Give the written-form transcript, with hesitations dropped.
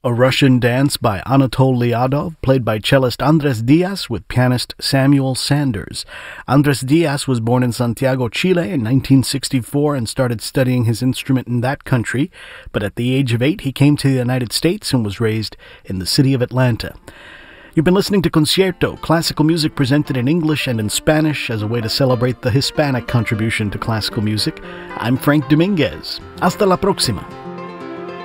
A Russian Dance by Anatol Lyadov, played by cellist Andres Diaz with pianist Samuel Sanders. Andres Diaz was born in Santiago, Chile in 1964 and started studying his instrument in that country, but at the age of 8 he came to the United States and was raised in the city of Atlanta. You've been listening to Concierto, classical music presented in English and in Spanish as a way to celebrate the Hispanic contribution to classical music. I'm Frank Dominguez. Hasta la próxima.